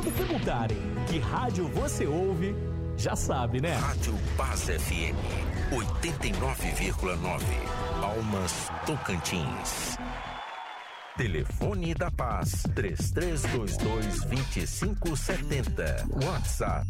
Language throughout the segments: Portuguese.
Se perguntarem que rádio você ouve, já sabe, né? Rádio Paz FM 89,9. Palmas, Tocantins. Telefone da Paz 3322-2570. WhatsApp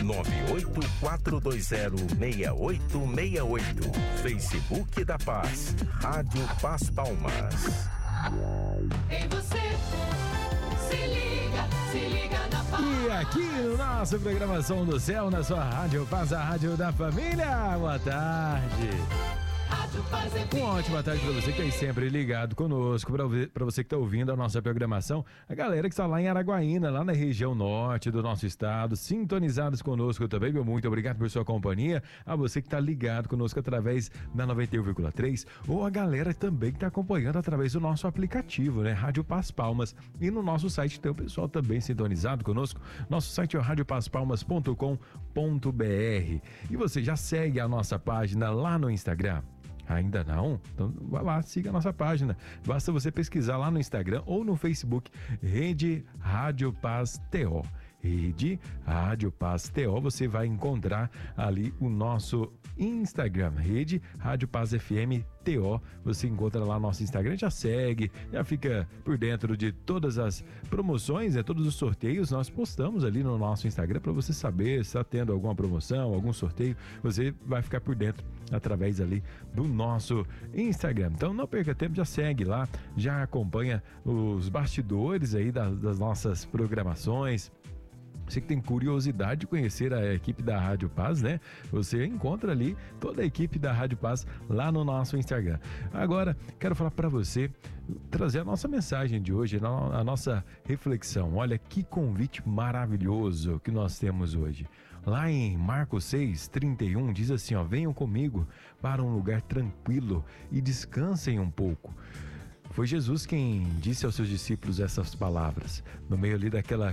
984206868. Facebook da Paz, Rádio Paz Palmas. Em você, se liga na Paz. E aqui no nosso programação do céu, na sua Rádio Paz, a rádio da família. Boa tarde. Uma ótima tarde para você que está sempre ligado conosco, para você que está ouvindo a nossa programação, a galera que está lá em Araguaína, lá na região norte do nosso estado, sintonizados conosco também, meu muito obrigado por sua companhia, a você que está ligado conosco através da 91,3, ou a galera também que está acompanhando através do nosso aplicativo, né, Rádio Paz Palmas, e no nosso site tem o pessoal também sintonizado conosco, nosso site é radiopaspalmas.com.br, e você já segue a nossa página lá no Instagram? Ainda não? Então vai lá, siga a nossa página. Basta você pesquisar lá no Instagram ou no Facebook, Rede Rádio Paz TO. Rede Rádio Paz TO, você vai encontrar ali o nosso Instagram, Rede Rádio Paz FM TO. Você encontra lá nosso Instagram, já segue, já fica por dentro de todas as promoções, todos os sorteios. Nós postamos ali no nosso Instagram para você saber se está tendo alguma promoção, algum sorteio. Você vai ficar por dentro através ali do nosso Instagram. Então não perca tempo, já segue lá, já acompanha os bastidores aí das nossas programações. Você que tem curiosidade de conhecer a equipe da Rádio Paz, né? Você encontra ali toda a equipe da Rádio Paz lá no nosso Instagram. Agora, quero falar para você, trazer a nossa mensagem de hoje, a nossa reflexão. Olha que convite maravilhoso que nós temos hoje. Lá em Marcos 6:31 diz assim, ó, venham comigo para um lugar tranquilo e descansem um pouco. Foi Jesus quem disse aos seus discípulos essas palavras, no meio ali daquela